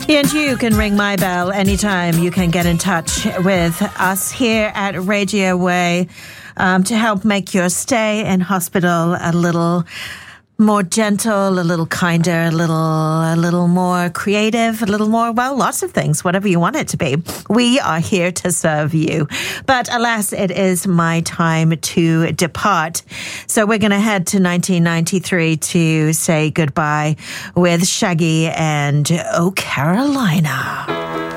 And you can ring my bell anytime. You can get in touch with us here at Radio Way to help make your stay in hospital a little more gentle, a little kinder, a little more creative, a little more, well, lots of things, whatever you want it to be. We are here to serve you. But alas, it is my time to depart. So we're going to head to 1993 to say goodbye with Shaggy and Oh Carolina.